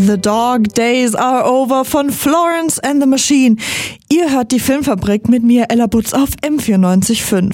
The Dog Days Are Over von Florence and the Machine. Ihr hört die Filmfabrik mit mir, Ella Butz, auf M94.5.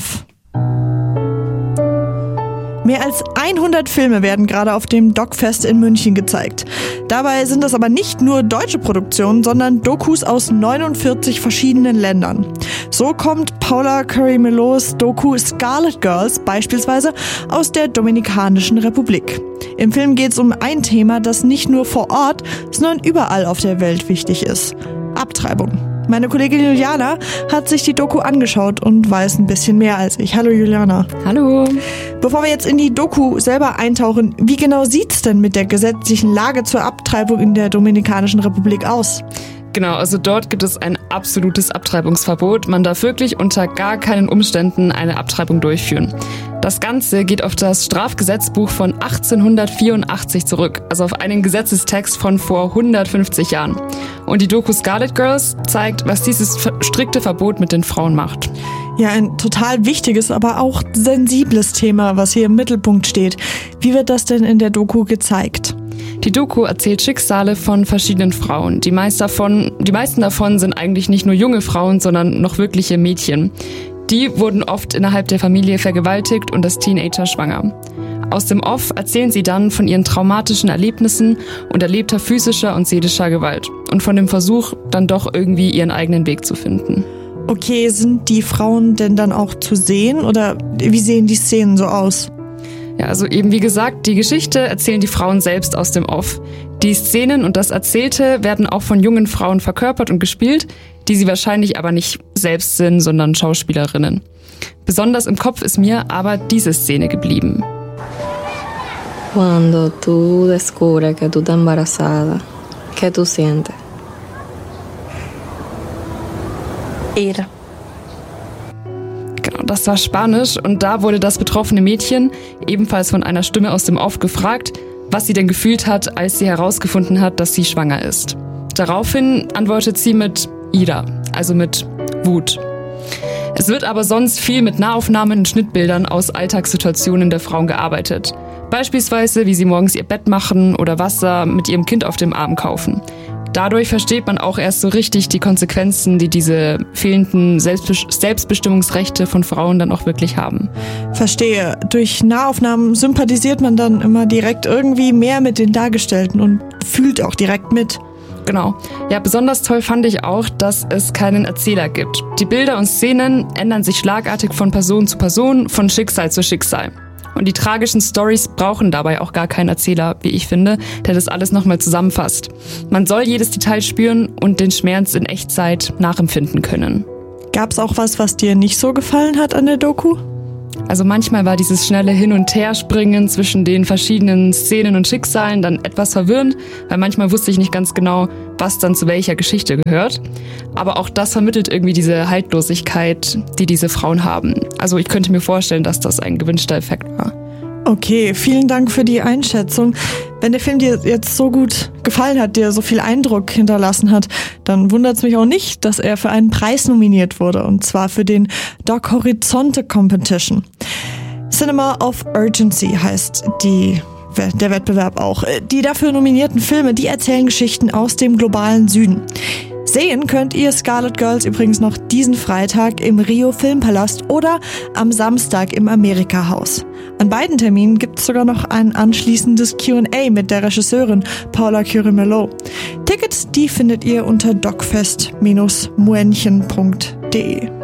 Mehr als 100 Filme werden gerade auf dem Dogfest in München gezeigt. Dabei sind das aber nicht nur deutsche Produktionen, sondern Dokus aus 49 verschiedenen Ländern. So kommt Paula Curry-Melots Doku Scarlet Girls beispielsweise aus der Dominikanischen Republik. Im Film geht es um ein Thema, das nicht nur vor Ort, sondern überall auf der Welt wichtig ist: Abtreibung. Meine Kollegin Juliana hat sich die Doku angeschaut und weiß ein bisschen mehr als ich. Hallo Juliana. Hallo. Bevor wir jetzt in die Doku selber eintauchen, wie genau sieht's denn mit der gesetzlichen Lage zur Abtreibung in der Dominikanischen Republik aus? Genau, also dort gibt es ein absolutes Abtreibungsverbot. Man darf wirklich unter gar keinen Umständen eine Abtreibung durchführen. Das Ganze geht auf das Strafgesetzbuch von 1884 zurück, also auf einen Gesetzestext von vor 150 Jahren. Und die Doku Scarlet Girls zeigt, was dieses strikte Verbot mit den Frauen macht. Ja, ein total wichtiges, aber auch sensibles Thema, was hier im Mittelpunkt steht. Wie wird das denn in der Doku gezeigt? Die Doku erzählt Schicksale von verschiedenen Frauen. Die meisten davon sind eigentlich nicht nur junge Frauen, sondern noch wirkliche Mädchen. Die wurden oft innerhalb der Familie vergewaltigt und als Teenager schwanger. Aus dem Off erzählen sie dann von ihren traumatischen Erlebnissen und erlebter physischer und seelischer Gewalt und von dem Versuch, dann doch irgendwie ihren eigenen Weg zu finden. Okay, sind die Frauen denn dann auch zu sehen oder wie sehen die Szenen so aus? Ja, also eben wie gesagt, die Geschichte erzählen die Frauen selbst aus dem Off. Die Szenen und das Erzählte werden auch von jungen Frauen verkörpert und gespielt, die sie wahrscheinlich aber nicht selbst sind, sondern Schauspielerinnen. Besonders im Kopf ist mir aber diese Szene geblieben. Cuando tú descubres que tú estás embarazada, ¿qué tú sientes? Ira. Genau, das war Spanisch und da wurde das betroffene Mädchen ebenfalls von einer Stimme aus dem Off gefragt, was sie denn gefühlt hat, als sie herausgefunden hat, dass sie schwanger ist. Daraufhin antwortet sie mit Ira, also mit Wut. Es wird aber sonst viel mit Nahaufnahmen und Schnittbildern aus Alltagssituationen der Frauen gearbeitet. Beispielsweise, wie sie morgens ihr Bett machen oder Wasser mit ihrem Kind auf dem Arm kaufen. Dadurch versteht man auch erst so richtig die Konsequenzen, die diese fehlenden Selbstbestimmungsrechte von Frauen dann auch wirklich haben. Verstehe. Durch Nahaufnahmen sympathisiert man dann immer direkt irgendwie mehr mit den Dargestellten und fühlt auch direkt mit. Genau. Ja, besonders toll fand ich auch, dass es keinen Erzähler gibt. Die Bilder und Szenen ändern sich schlagartig von Person zu Person, von Schicksal zu Schicksal. Und die tragischen Storys brauchen dabei auch gar keinen Erzähler, wie ich finde, der das alles nochmal zusammenfasst. Man soll jedes Detail spüren und den Schmerz in Echtzeit nachempfinden können. Gab's auch was dir nicht so gefallen hat an der Doku? Also manchmal war dieses schnelle Hin- und Herspringen zwischen den verschiedenen Szenen und Schicksalen dann etwas verwirrend, weil manchmal wusste ich nicht ganz genau, was dann zu welcher Geschichte gehört. Aber auch das vermittelt irgendwie diese Haltlosigkeit, die diese Frauen haben. Also ich könnte mir vorstellen, dass das ein gewünschter Effekt war. Okay, vielen Dank für die Einschätzung. Wenn der Film dir jetzt so gut gefallen hat, dir so viel Eindruck hinterlassen hat, dann wundert es mich auch nicht, dass er für einen Preis nominiert wurde, und zwar für den Doc Horizonte Competition. Cinema of Urgency heißt der Wettbewerb auch. Die dafür nominierten Filme, die erzählen Geschichten aus dem globalen Süden. Sehen könnt ihr Scarlet Girls übrigens noch diesen Freitag im Rio Filmpalast oder am Samstag im Amerika-Haus. An beiden Terminen gibt es sogar noch ein anschließendes Q&A mit der Regisseurin Paula Curry-Melot. Tickets, die findet ihr unter docfest-muenchen.de.